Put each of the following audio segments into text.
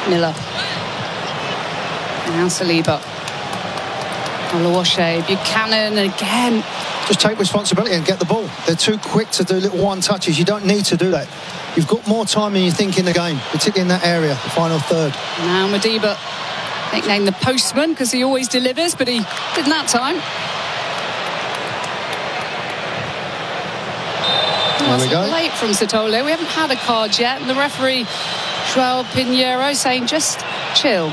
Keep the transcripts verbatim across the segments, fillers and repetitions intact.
Miller. Now Saliba. Oluwaseyi, Buchanan again. Just take responsibility and get the ball. They're too quick to do little one touches. You don't need to do that. You've got more time than you think in the game, particularly in that area, the final third. Now Madiba, nicknamed the postman because he always delivers, but he didn't that time. There we go. Late from Sotole. We haven't had a card yet, and the referee, João Pinheiro, saying just chill.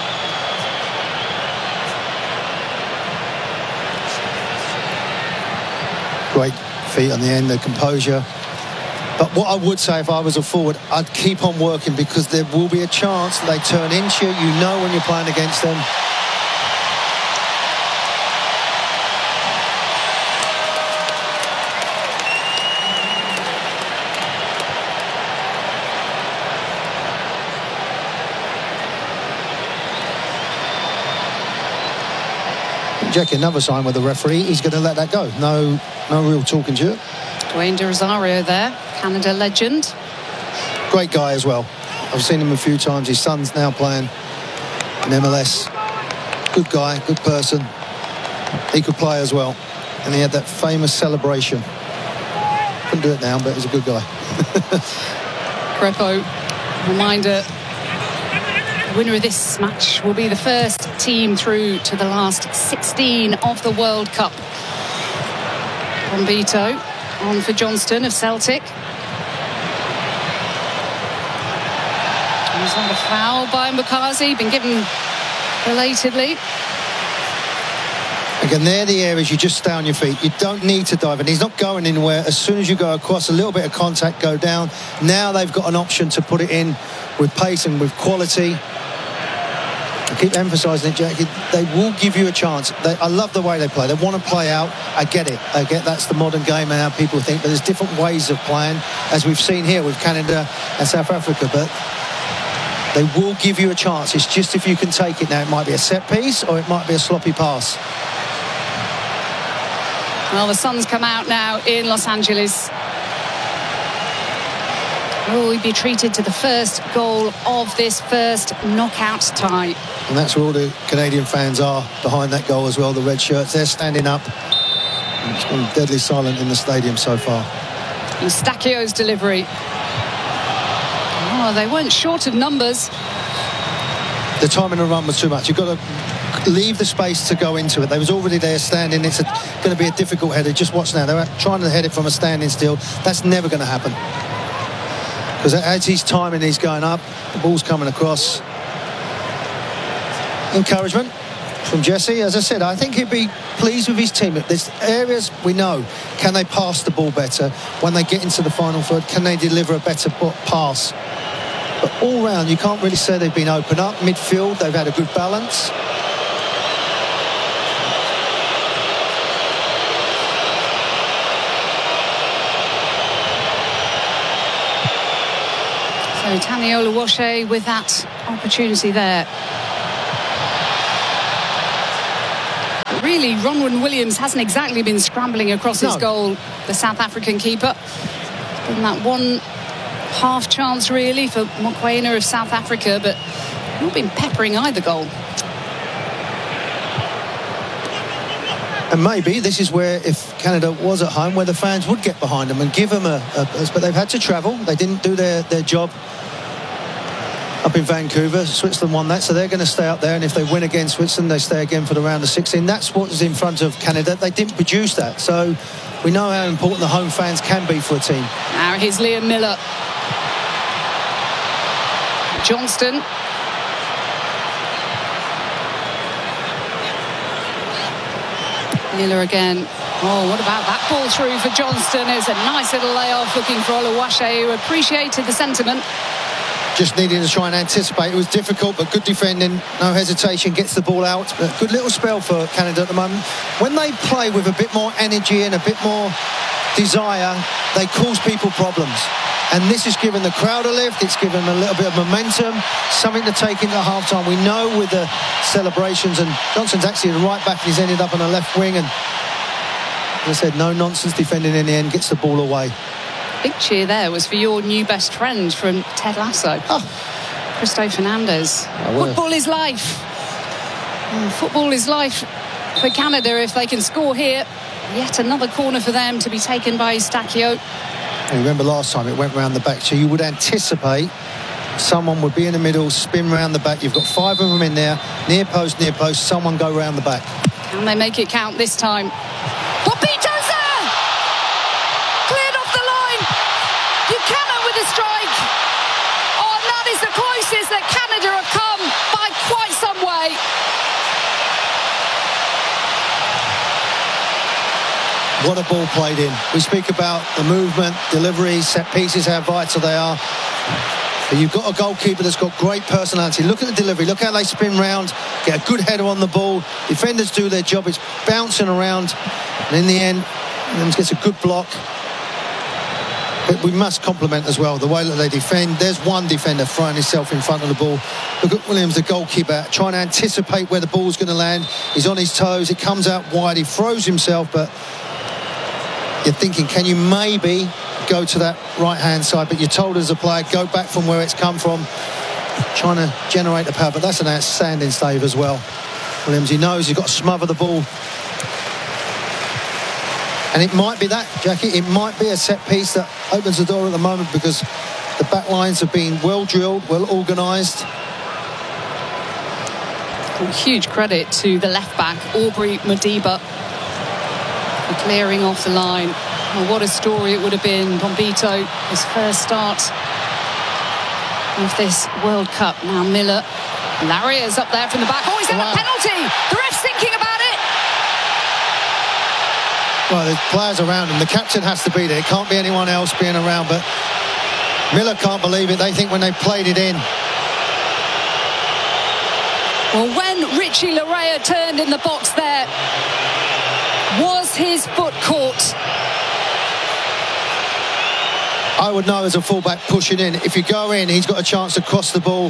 Great feet on the end, the composure. But what I would say if I was a forward, I'd keep on working, because there will be a chance that they turn into you. You know when you're playing against them. Jackie, another sign with the referee. He's going to let that go. No, no real talking to it. Dwayne De Rosario there, Canada legend. Great guy as well. I've seen him a few times. His son's now playing in M L S. Good guy, good person. He could play as well. And he had that famous celebration. Couldn't do it now, but he's a good guy. Crepo, reminder, the winner of this match will be the first team through to the last sixteen of the World Cup. Bombito on for Johnston of Celtic. There's not a foul by Mukazi, been given belatedly. Again, they're the areas you just stay on your feet. You don't need to dive in. He's not going anywhere. As soon as you go across, a little bit of contact, go down. Now they've got an option to put it in with pace and with quality. I keep emphasising it, Jackie. They will give you a chance. They, I love the way they play. They want to play out. I get it. I get that's the modern game and how people think. But there's different ways of playing, as we've seen here with Canada and South Africa. But they will give you a chance. It's just if you can take it now. It might be a set piece or it might be a sloppy pass. Well, the sun's come out now in Los Angeles. Will we be treated to the first goal of this first knockout tie? And that's where all the Canadian fans are behind that goal as well, the red shirts. They're standing up. It's been deadly silent in the stadium so far. Eustachio's delivery. Oh, they weren't short of numbers. The time in the run was too much. You've got to leave the space to go into it. They was already there standing. It's going to be a difficult header. Just watch now. They're trying to head it from a standing still. That's never going to happen. Because as he's timing, he's going up. The ball's coming across. Encouragement from Jesse. As I said, I think he'd be pleased with his team. There's areas we know. Can they pass the ball better? When they get into the final third, can they deliver a better pass? But all round, you can't really say they've been open up. Midfield, they've had a good balance. So Tani Oluwaseyi with that opportunity there. But really, Ronwen Williams hasn't exactly been scrambling across his no. goal, the South African keeper. It's been that one half chance really for Mokoena of South Africa, but not been peppering either goal. And maybe this is where, if Canada was at home, where the fans would get behind them and give them a, a, a but they've had to travel. They didn't do their, their job up in Vancouver. Switzerland won that, so they're going to stay up there, and if they win against Switzerland, they stay again for the round of sixteen. That's what is in front of Canada. They didn't produce that, so we know how important the home fans can be for a team. Now here's Liam Miller. Johnston. Miller again. Oh, what about that ball through for Johnston? It's a nice little layoff looking for Oluwaseyi, who appreciated the sentiment. Just needed to try and anticipate. It was difficult, but good defending. No hesitation, gets the ball out. But good little spell for Canada at the moment. When they play with a bit more energy and a bit more desire, they cause people problems. And this has given the crowd a lift. It's given them a little bit of momentum, something to take into half-time. We know with the celebrations, and Johnston's actually the right back, and he's ended up on the left wing. And as I said, no nonsense defending in the end, gets the ball away. Big cheer there was for your new best friend from Ted Lasso. Oh, Cristo Fernandez. Football is life. And football is life for Canada if they can score here. Yet another corner for them to be taken by Eustáquio. And remember last time it went round the back, so you would anticipate someone would be in the middle, spin round the back. You've got five of them in there, near post, near post, someone go round the back. Can they make it count this time? Bombito's there! Cleared off the line. Buchanan with a strike. Oh, and that is the closest that Canada have come by quite some way. What a ball played in. We speak about the movement, delivery, set pieces, how vital they are. But you've got a goalkeeper that's got great personality. Look at the delivery. Look how they spin round, get a good header on the ball. Defenders do their job. It's bouncing around. And in the end, Williams gets a good block. But we must compliment as well the way that they defend. There's one defender throwing himself in front of the ball. Look at Williams, the goalkeeper, trying to anticipate where the ball's going to land. He's on his toes. It comes out wide. He throws himself, but you're thinking, can you maybe go to that right-hand side? But you're told as a player, go back from where it's come from, trying to generate the power. But that's an outstanding save as well. Williams, he knows he's got to smother the ball. And it might be that, Jackie, it might be a set piece that opens the door at the moment because the back lines have been well drilled, well organised. Well, huge credit to the left-back, Aubrey Modiba, for clearing off the line. Well, what a story it would have been. Bombito, his first start of this World Cup. Now Miller. Laria's up there from the back. Oh, he's had wow. a penalty. The ref's thinking about it. Well, there's players around him. The captain has to be there. It can't be anyone else being around. But Miller can't believe it. They think when they played it in. Well, when Richie Laryea turned in the box there, was his foot caught? I would know as a fullback pushing in. If you go in, he's got a chance to cross the ball.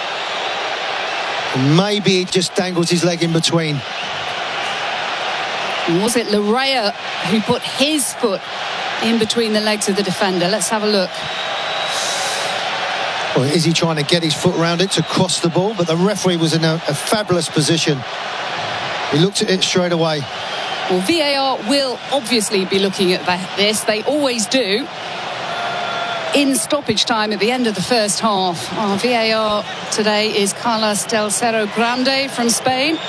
And maybe he just dangles his leg in between. Was it Laryea who put his foot in between the legs of the defender? Let's have a look. Well, is he trying to get his foot around it to cross the ball? But the referee was in a, a fabulous position. He looked at it straight away. Well, V A R will obviously be looking at that, this. They always do. In stoppage time at the end of the first half. Our V A R today is Carlos del Cerro Grande from Spain.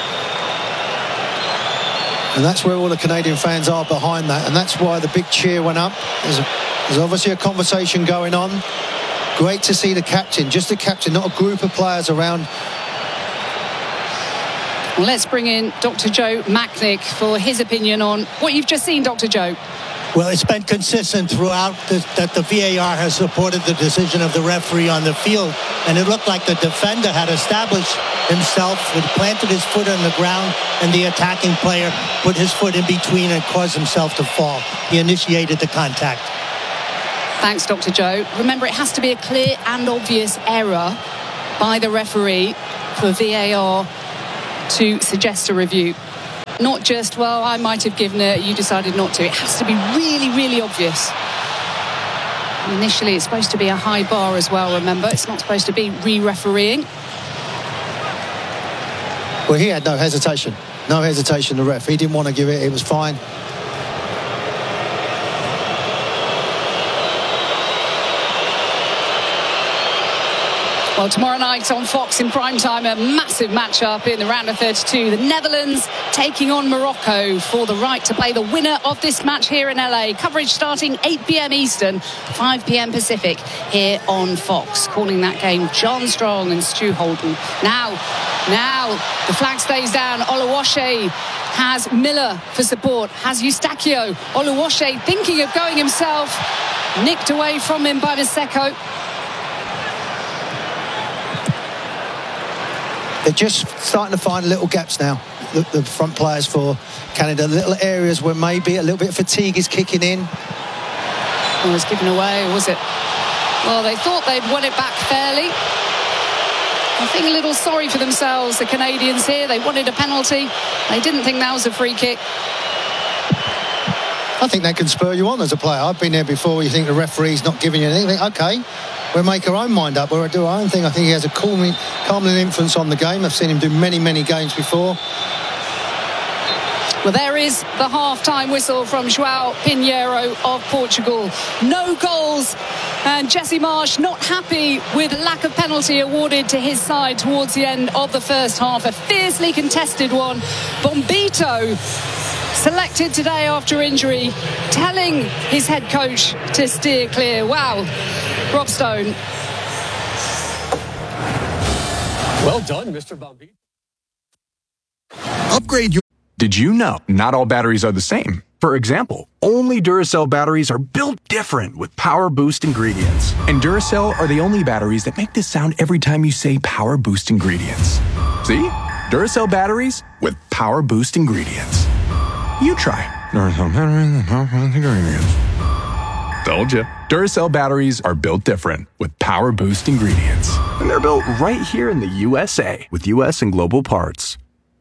And that's where all the Canadian fans are behind that. And that's why the big cheer went up. There's, a, there's obviously a conversation going on. Great to see the captain, just the captain, not a group of players around. Well, let's bring in Doctor Joe Machnik for his opinion on what you've just seen, Doctor Joe. Well, it's been consistent throughout the, that the V A R has supported the decision of the referee on the field. And it looked like the defender had established himself, had planted his foot on the ground, and the attacking player put his foot in between and caused himself to fall. He initiated the contact. Thanks, Doctor Joe. Remember, it has to be a clear and obvious error by the referee for V A R to suggest a review. Not just, well, I might have given it, you decided not to. It has to be really, really obvious. And initially, it's supposed to be a high bar as well, remember. It's not supposed to be re-refereeing. Well, he had no hesitation. No hesitation, the ref. He didn't want to give it. It was fine. Well, tomorrow night on Fox in prime time, a massive match-up in the round of thirty-two. The Netherlands taking on Morocco for the right to play the winner of this match here in L A. Coverage starting eight p m Eastern, five p m Pacific here on Fox. Calling that game, John Strong and Stu Holden. Now, now, the flag stays down. Oluwaseyi has Miller for support, has Eustáquio. Oluwaseyi thinking of going himself, nicked away from him by Maseko. They're just starting to find little gaps now, the, the front players for Canada, little areas where maybe a little bit of fatigue is kicking in. Oh, it was given away, was it? Well, they thought they'd won it back fairly. I think a little sorry for themselves, the Canadians here. They wanted a penalty. They didn't think that was a free kick. I think that can spur you on as a player. I've been there before. You think the referee's not giving you anything. Okay, we'll make our own mind up. We'll do our own thing. I think he has a calming, calming influence on the game. I've seen him do many, many games before. Well, there is the half-time whistle from João Pinheiro of Portugal. No goals, and Jesse Marsch not happy with lack of penalty awarded to his side towards the end of the first half. A fiercely contested one. Bombito selected today after injury, telling his head coach to steer clear. Wow. Rob Stone. Well done, Mister Bombito. Upgrade your... Did you know not all batteries are the same? For example, only Duracell batteries are built different with Power Boost ingredients. And Duracell are the only batteries that make this sound every time you say Power Boost ingredients. See? Duracell batteries with Power Boost ingredients. You try. Duracell batteries with Power Boost ingredients. Told ya. Duracell batteries are built different with Power Boost ingredients. And they're built right here in the U S A with U S and global parts.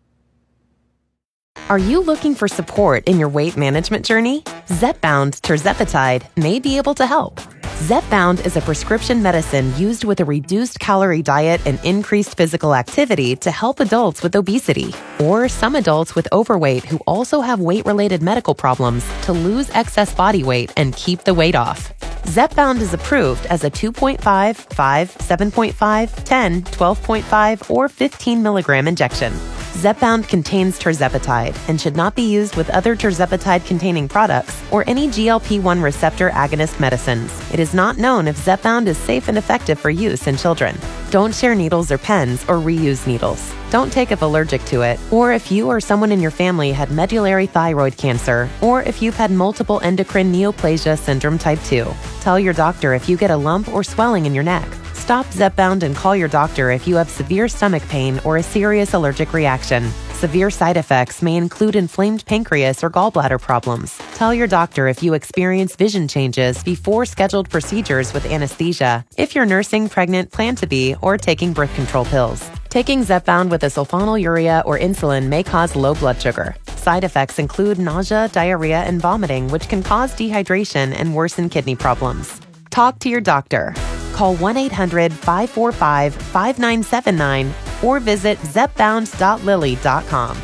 Are you looking for support in your weight management journey? Zepbound tirzepatide may be able to help. Zepbound is a prescription medicine used with a reduced calorie diet and increased physical activity to help adults with obesity, or some adults with overweight who also have weight-related medical problems to lose excess body weight and keep the weight off. Zepbound is approved as a two point five, five, seven point five, ten, twelve point five, or fifteen milligram injection. Zepbound contains tirzepatide and should not be used with other tirzepatide-containing products or any G L P one receptor agonist medicines. It is not known if Zepbound is safe and effective for use in children. Don't share needles or pens or reuse needles. Don't take if allergic to it, or if you or someone in your family had medullary thyroid cancer, or if you've had multiple endocrine neoplasia syndrome type two. Tell your doctor if you get a lump or swelling in your neck. Stop Zepbound and call your doctor if you have severe stomach pain or a serious allergic reaction. Severe side effects may include inflamed pancreas or gallbladder problems. Tell your doctor if you experience vision changes before scheduled procedures with anesthesia, if you're nursing, pregnant, plan to be, or taking birth control pills. Taking Zepbound with a sulfonylurea or insulin may cause low blood sugar. Side effects include nausea, diarrhea, and vomiting, which can cause dehydration and worsen kidney problems. Talk to your doctor. Call one eight hundred, five four five, five nine seven nine or visit zepbound dot lilly dot com.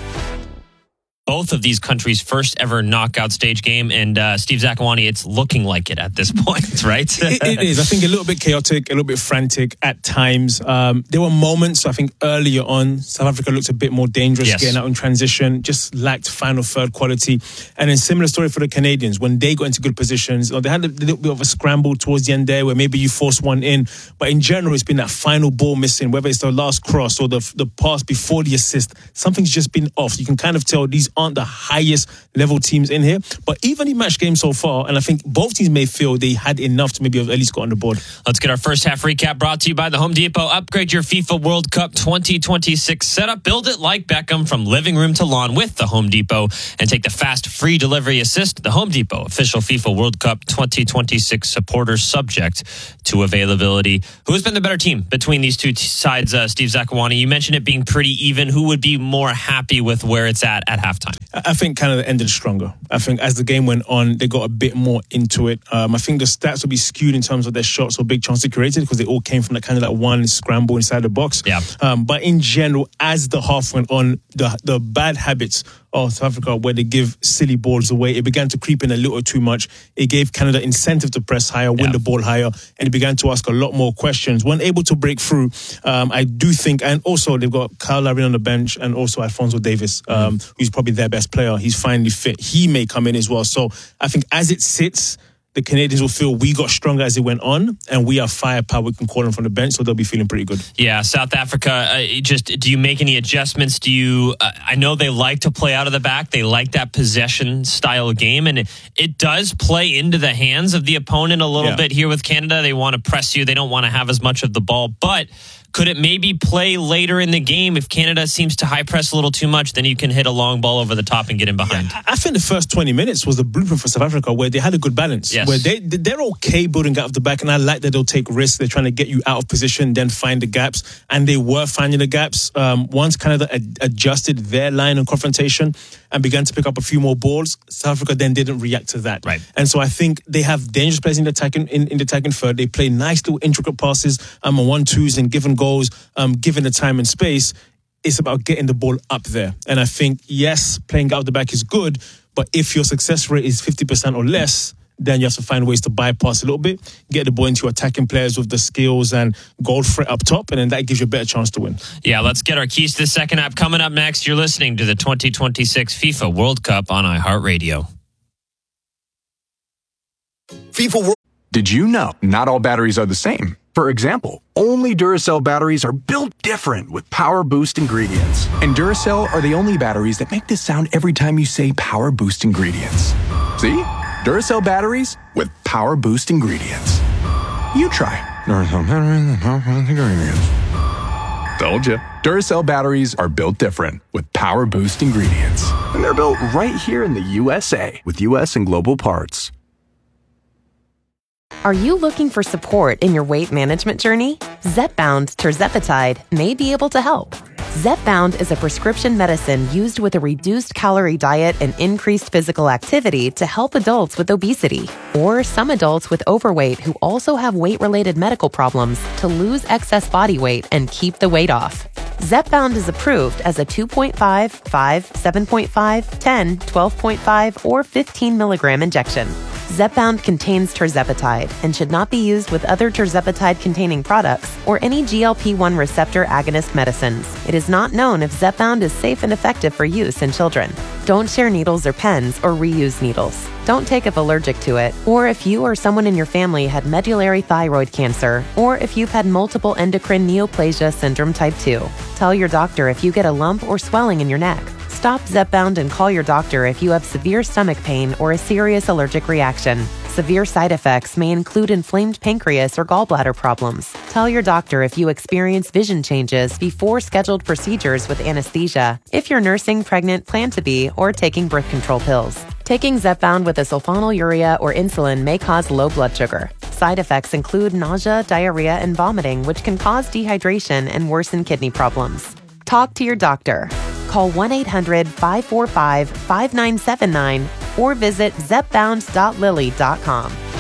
Both of these countries' first ever knockout stage game, and uh, Steve Zakuani, it's looking like it at this point, right? it, it is. I think a little bit chaotic, a little bit frantic at times. Um, there were moments, I think, earlier on, South Africa looked a bit more dangerous, yes. Getting out in transition, just lacked final third quality. And then similar story for the Canadians. When they got into good positions, they had a little bit of a scramble towards the end there where maybe you force one in. But in general, it's been that final ball missing, whether it's the last cross or the, the pass before the assist. Something's just been off. You can kind of tell these aren't the highest level teams in here, but even in match games so far, and I think both teams may feel they had enough to maybe have at least got on the board. Let's get our first half recap brought to you by the Home Depot. Upgrade your FIFA World Cup twenty twenty-six setup. Build it like Beckham from living room to lawn with the Home Depot, and take the fast free delivery assist. The Home Depot official FIFA World Cup twenty twenty-six supporters, subject to availability. Who has been the better team between these two t- sides, uh, Steve Zakuani? You mentioned it being pretty even. Who would be more happy with where it's at at halftime? I think Canada ended stronger. I think as the game went on, they got a bit more into it. Um, I think the stats will be skewed in terms of their shots or big chances created because they all came from that kind of that one scramble inside the box. Yeah. Um, but in general, as the half went on, the the bad habits of South Africa, where they give silly balls away, it began to creep in a little too much. It gave Canada incentive to press higher, win yeah. the ball higher, and it began to ask a lot more questions. When able to break through, um, I do think, and also they've got Kyle Larin on the bench and also Alphonso Davies, um, mm. who's probably their best player. He's finally fit. He may come in as well. So I think as it sits, the Canadians will feel we got stronger as it went on, and we have firepower. We can call them from the bench, so they'll be feeling pretty good. Yeah, South Africa, uh, just do you make any adjustments? Do you? Uh, I know they like to play out of the back. They like that possession style of game, and it, it does play into the hands of the opponent a little yeah. bit here with Canada. They want to press you. They don't want to have as much of the ball, but could it maybe play later in the game if Canada seems to high press a little too much? Then you can hit a long ball over the top and get in behind. Yeah, I think the first twenty minutes was the blueprint for South Africa, where they had a good balance. Yeah. yes. where they, they're okay building out of the back, and I like that they'll take risks. They're trying to get you out of position, then find the gaps, and they were finding the gaps. Um, once Canada ad- adjusted their line of confrontation and began to pick up a few more balls, South Africa then didn't react to that. Right. And so I think they have dangerous players in the attacking in, in the attacking third. They play nice little intricate passes um, on one-twos and given goals, um, given the time and space. It's about getting the ball up there. And I think, yes, playing out of the back is good, but if your success rate is fifty percent or less, then you have to find ways to bypass a little bit, get the ball into attacking players with the skills and goal threat up top, and then that gives you a better chance to win. Yeah, let's get our keys to the second app. Coming up next, you're listening to the twenty twenty-six FIFA World Cup on iHeartRadio. FIFA World. Did you know not all batteries are the same? For example, only Duracell batteries are built different with Power Boost ingredients. And Duracell are the only batteries that make this sound every time you say Power Boost ingredients. See? Duracell batteries with Power Boost ingredients. You try. Duracell batteries with Power Boost ingredients. Told you. Duracell batteries are built different with Power Boost ingredients. And they're built right here in the U S A with U S and global parts. Are you looking for support in your weight management journey? Zepbound Tirzepatide may be able to help. Zepbound is a prescription medicine used with a reduced calorie diet and increased physical activity to help adults with obesity or some adults with overweight who also have weight-related medical problems to lose excess body weight and keep the weight off. Zepbound is approved as a two point five, five, seven point five, ten, twelve point five, or fifteen milligram injection. Zepbound contains tirzepatide and should not be used with other tirzepatide-containing products or any G L P one receptor agonist medicines. It is not known if Zepbound is safe and effective for use in children. Don't share needles or pens or reuse needles. Don't take if allergic to it, or if you or someone in your family had medullary thyroid cancer, or if you've had multiple endocrine neoplasia syndrome type two. Tell your doctor if you get a lump or swelling in your neck. Stop Zepbound and call your doctor if you have severe stomach pain or a serious allergic reaction. Severe side effects may include inflamed pancreas or gallbladder problems. Tell your doctor if you experience vision changes before scheduled procedures with anesthesia, if you're nursing, pregnant, plan to be, or taking birth control pills. Taking Zepbound with a sulfonylurea or insulin may cause low blood sugar. Side effects include nausea, diarrhea, and vomiting, which can cause dehydration and worsen kidney problems. Talk to your doctor. Call one eight hundred, five four five, five nine seven nine or visit zepbound dot lilly dot com.